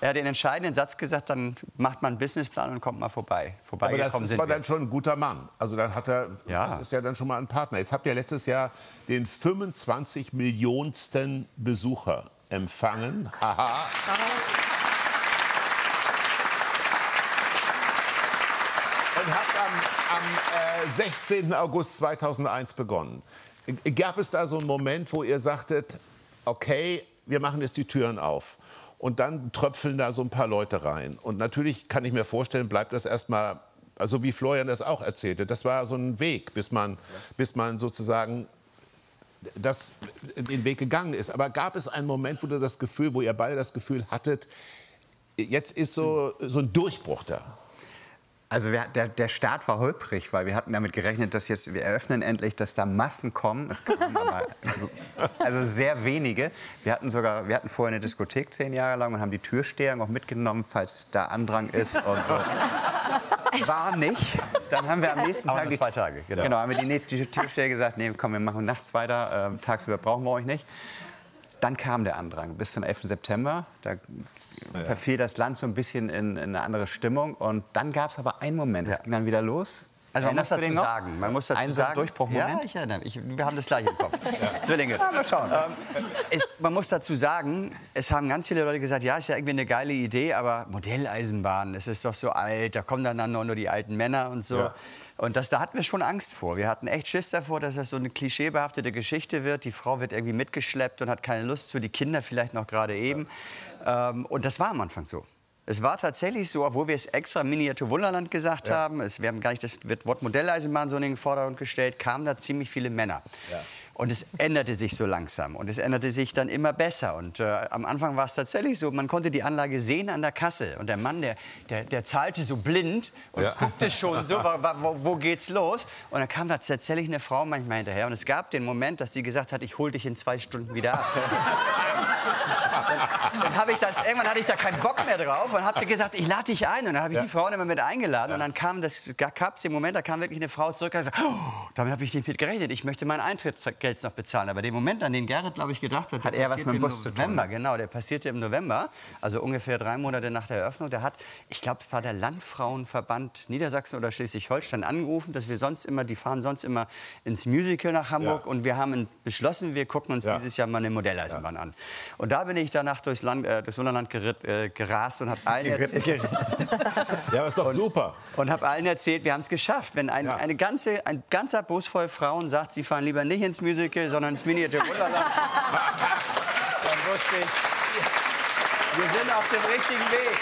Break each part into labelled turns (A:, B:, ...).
A: Er hat den entscheidenden Satz gesagt, dann macht man einen Businessplan und kommt mal vorbei.
B: Aber das war dann schon ein guter Mann. Also dann hat er,
A: ja.
B: Das ist ja dann schon mal ein Partner. Jetzt habt ihr letztes Jahr den 25 Millionsten Besucher empfangen. Haha. Und habt am 16. August 2001 begonnen. Gab es da so einen Moment, wo ihr sagtet, okay, wir machen jetzt die Türen auf? Und dann tröpfeln da so ein paar Leute rein. Und natürlich kann ich mir vorstellen, bleibt das erstmal, also wie Florian das auch erzählte, das war so ein Weg, bis man sozusagen den Weg gegangen ist. Aber gab es einen Moment, wo ihr beide das Gefühl hattet, jetzt ist so ein Durchbruch da?
A: Also der Start war holprig, weil wir hatten damit gerechnet, dass wir eröffnen endlich, dass da Massen kommen. Es kamen aber also sehr wenige. Wir hatten vorher eine Diskothek 10 Jahre lang und haben die Türsteher auch mitgenommen, falls da Andrang ist und so. War nicht. Dann haben wir am nächsten Tag
C: die 2 Tage,
A: genau, haben wir die Türsteher gesagt, nee, komm, wir machen nachts weiter, tagsüber brauchen wir euch nicht. Dann kam der Andrang bis zum 11. September. Da verfiel das Land so ein bisschen in eine andere Stimmung. Und dann gab es aber einen Moment, es ging dann wieder los.
C: Also man muss dazu sagen,
A: Durchbruchmoment?
C: Ja, ich erinnere mich. Wir haben das gleiche im Kopf. Zwillinge.
A: Ja, mal schauen.
C: Man muss dazu sagen, es haben ganz viele Leute gesagt, ja, ist ja irgendwie eine geile Idee, aber Modelleisenbahn, es ist doch so alt, da kommen dann nur die alten Männer und so. Ja. Und da hatten wir schon Angst vor. Wir hatten echt Schiss davor, dass das so eine klischeebehaftete Geschichte wird. Die Frau wird irgendwie mitgeschleppt und hat keine Lust zu, die Kinder vielleicht noch gerade eben. Ja. Und das war am Anfang so. Es war tatsächlich so, obwohl wir es extra Miniatur Wunderland gesagt haben, wir haben gar nicht das Wort Modelleisenbahn so in den Vordergrund gestellt, kamen da ziemlich viele Männer. Ja. Und es änderte sich so langsam und es änderte sich dann immer besser. Und am Anfang war es tatsächlich so, man konnte die Anlage sehen an der Kasse. Und der Mann, der zahlte so blind und guckte schon so, wo geht's los? Und dann kam da tatsächlich eine Frau manchmal hinterher. Und es gab den Moment, dass sie gesagt hat, ich hol dich in 2 Stunden wieder ab. Irgendwann hatte ich da keinen Bock mehr drauf und habe gesagt, ich lade dich ein. Und dann habe ich die Frauen immer mit eingeladen. Und dann gab es den Moment, da kam wirklich eine Frau zurück und gesagt, oh, damit habe ich nicht mit gerechnet. Ich möchte mein Eintrittsgeld noch bezahlen. Aber den Moment, an den Gerrit, glaube ich, gedacht hat,
A: hat er was mit dem Bus zu tun.
C: Genau, der passierte im November, also ungefähr 3 Monate nach der Eröffnung. Der hat, ich glaube, es war der Landfrauenverband Niedersachsen oder Schleswig-Holstein angerufen, dass wir die fahren sonst immer ins Musical nach Hamburg. Und wir haben beschlossen, wir gucken uns dieses Jahr mal eine Modelleisenbahn an. Und da bin ich danach durchs Wunderland gerast und habe allen erzählt.
B: Ja, ist doch super.
C: Und habe allen erzählt, wir haben es geschafft. Wenn ein ganzer Bus voll Frauen sagt, sie fahren lieber nicht ins Musical, sondern ins Miniatur Wunderland, dann wusste ich, wir sind auf dem richtigen Weg.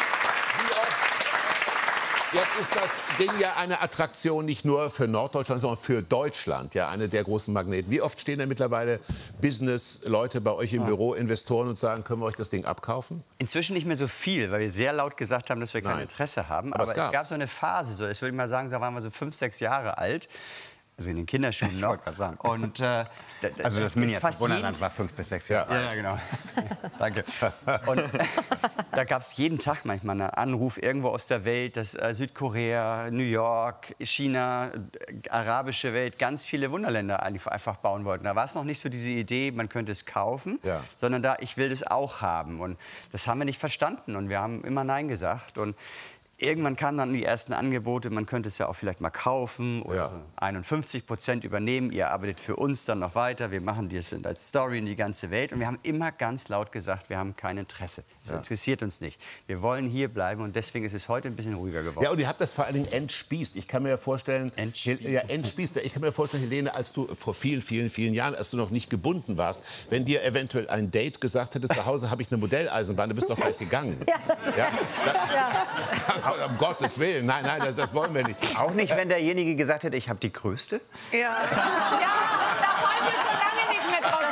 B: Jetzt ist das Ding ja eine Attraktion nicht nur für Norddeutschland, sondern für Deutschland, ja, eine der großen Magneten. Wie oft stehen da mittlerweile Business-Leute bei euch im Büro, Investoren und sagen, können wir euch das Ding abkaufen?
C: Inzwischen nicht mehr so viel, weil wir sehr laut gesagt haben, dass wir kein Interesse haben. Aber es gab so eine Phase, das würde ich mal sagen, da waren wir so 5, 6 Jahre alt. Also in den Kinderschuhen noch. Und,
A: also das Miniatur Wunderland war 5 bis 6 Jahre alt.
C: Ja, genau. Danke. Und da gab es jeden Tag manchmal einen Anruf irgendwo aus der Welt, dass Südkorea, New York, China, arabische Welt, ganz viele Wunderländer einfach bauen wollten. Da war es noch nicht so diese Idee, man könnte es kaufen, sondern ich will das auch haben. Und das haben wir nicht verstanden und wir haben immer Nein gesagt. Und irgendwann kamen dann die ersten Angebote, man könnte es ja auch vielleicht mal kaufen oder so 51% übernehmen. Ihr arbeitet für uns dann noch weiter, wir machen das als Story in die ganze Welt. Und wir haben immer ganz laut gesagt, wir haben kein Interesse. Das interessiert uns nicht. Wir wollen hier bleiben und deswegen ist es heute ein bisschen ruhiger geworden.
B: Ja, und ihr habt das vor allen Dingen entspießt. Ich kann mir vorstellen, ich kann mir vorstellen, Helene, als du vor vielen, vielen, vielen Jahren, als du noch nicht gebunden warst, wenn dir eventuell ein Date gesagt hätte, zu Hause habe ich eine Modelleisenbahn, du bist doch gleich gegangen. Um Gottes Willen, nein, das wollen wir nicht.
A: Auch nicht, wenn derjenige gesagt hätte, ich habe die größte?
D: Ja, da wollen wir schon lange nicht mehr drauf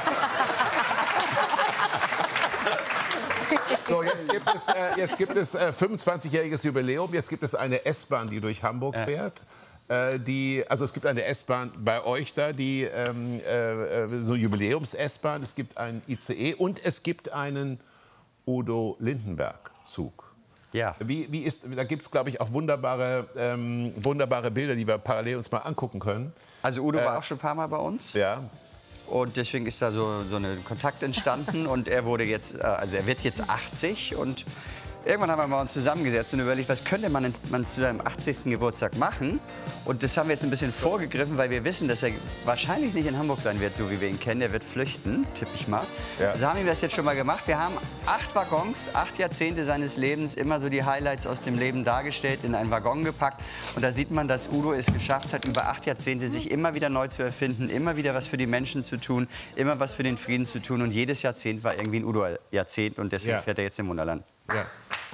D: rein.
B: So, jetzt gibt es 25-jähriges Jubiläum, jetzt gibt es eine S-Bahn, die durch Hamburg fährt. Also es gibt eine S-Bahn bei euch da, die so Jubiläums-S-Bahn, es gibt einen ICE und es gibt einen Udo Lindenberg-Zug.
C: Ja.
B: Da gibt es, glaube ich, auch wunderbare Bilder, die wir parallel uns mal angucken können.
C: Also Udo war auch schon ein paar Mal bei uns.
B: Ja.
C: Und deswegen ist da so ein Kontakt entstanden. Und er wurde jetzt, also er wird jetzt 80 und irgendwann haben wir mal uns zusammengesetzt und überlegt, was könnte man zu seinem 80. Geburtstag machen. Und das haben wir jetzt ein bisschen vorgegriffen, weil wir wissen, dass er wahrscheinlich nicht in Hamburg sein wird, so wie wir ihn kennen. Er wird flüchten, tippe ich mal.
B: Ja.
C: Also haben wir das jetzt schon mal gemacht. Wir haben 8 Waggons, 8 Jahrzehnte seines Lebens, immer so die Highlights aus dem Leben dargestellt, in einen Waggon gepackt. Und da sieht man, dass Udo es geschafft hat, über 8 Jahrzehnte sich immer wieder neu zu erfinden, immer wieder was für die Menschen zu tun, immer was für den Frieden zu tun. Und jedes Jahrzehnt war irgendwie ein Udo-Jahrzehnt und deswegen fährt er jetzt im Wunderland.
B: Ja.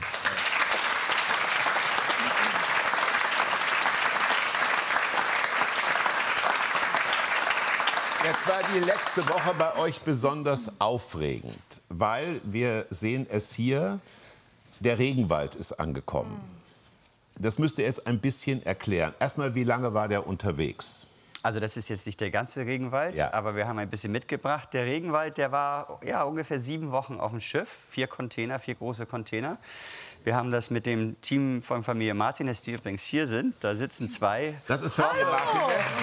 B: Jetzt war die letzte Woche bei euch besonders aufregend, weil wir sehen es hier, der Regenwald ist angekommen. Das müsst ihr jetzt ein bisschen erklären. Erstmal, wie lange war der unterwegs?
C: Also das ist jetzt nicht der ganze Regenwald,
B: Ja.
C: aber wir haben ein bisschen mitgebracht. Der Regenwald, der war ja, ungefähr 7 Wochen auf dem Schiff, 4 große Container. Wir haben das mit dem Team von Familie Martinez, die übrigens hier sind. Da sitzen 2.
B: Das ist Familie Martinez.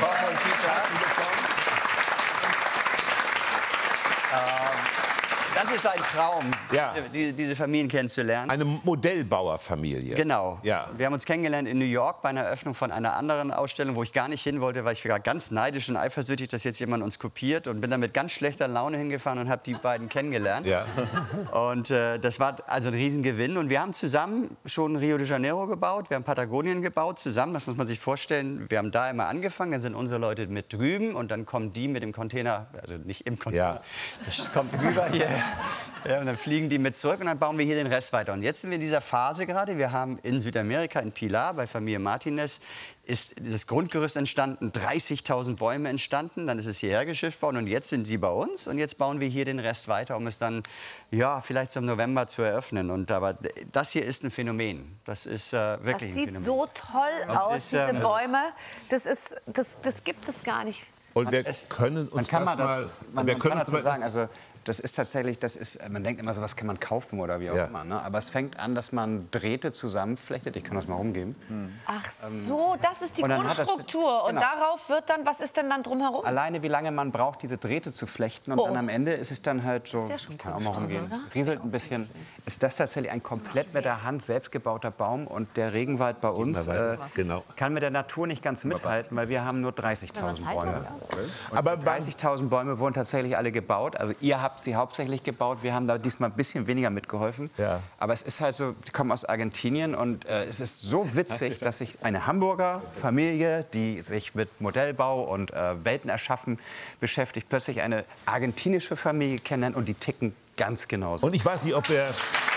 C: Das ist ein Traum,
B: Ja.
C: diese Familien kennenzulernen.
B: Eine Modellbauerfamilie.
C: Genau.
B: Ja.
C: Wir haben uns kennengelernt in New York bei einer Eröffnung von einer anderen Ausstellung, wo ich gar nicht hin wollte, weil ich war ganz neidisch und eifersüchtig, dass jetzt jemand uns kopiert. Und bin dann mit ganz schlechter Laune hingefahren und habe die beiden kennengelernt.
B: Ja.
C: Und das war also ein Riesengewinn. Und wir haben zusammen schon Rio de Janeiro gebaut, wir haben Patagonien gebaut zusammen. Das muss man sich vorstellen. Wir haben da immer angefangen, dann sind unsere Leute mit drüben und dann kommen die mit dem Container, also nicht im Container, das kommt rüber hier. Ja, und dann fliegen die mit zurück und dann bauen wir hier den Rest weiter. Und jetzt sind wir in dieser Phase gerade. Wir haben in Südamerika, in Pilar, bei Familie Martinez, ist das Grundgerüst entstanden, 30.000 Bäume entstanden. Dann ist es hierher geschifft worden und jetzt sind sie bei uns. Und jetzt bauen wir hier den Rest weiter, um es dann, ja, vielleicht zum November zu eröffnen. Und aber das hier ist ein Phänomen. Das ist wirklich
D: Das
C: ein
D: sieht
C: Phänomen.
D: so toll aus,
C: ist,
D: diese
C: also-
D: Bäume. Das gibt es gar nicht.
B: Und wir können uns das mal...
A: Man kann dazu sagen, also das ist tatsächlich, man denkt immer so, was kann man kaufen oder wie auch
B: Ja.
A: immer. Ne? Aber es fängt an, dass man Drähte zusammenflechtet. Ich kann das mal rumgeben.
D: Ach so, das ist die
A: und dann hat das-
D: Grundstruktur. Und
A: genau.
D: darauf wird dann, was ist denn dann drumherum?
A: Alleine wie lange man braucht, diese Drähte zu flechten. Und
D: Oh.
A: dann am Ende ist es dann halt so,
D: ist ja schon
A: ich kann auch mal
D: Kunststoff,
A: rumgehen,
D: oder?
A: rieselt ein bisschen. Ist das tatsächlich ein komplett mit der Hand selbst gebauter Baum. Und der Regenwald bei uns
B: Genau.
A: kann mit der Natur nicht ganz mithalten, weil wir haben nur 30.000 Bäume.
B: Aber
A: Und
B: beim
A: 30.000 Bäume wurden tatsächlich alle gebaut. Also ihr habt sie hauptsächlich gebaut. Wir haben da diesmal ein bisschen weniger mitgeholfen.
B: Ja.
A: Aber es ist halt so, die kommen aus Argentinien und es ist so witzig, dass sich eine Hamburger Familie, die sich mit Modellbau und Welten erschaffen beschäftigt, plötzlich eine argentinische Familie kennenlernt und die ticken ganz genauso.
B: Und ich weiß nicht, ob wir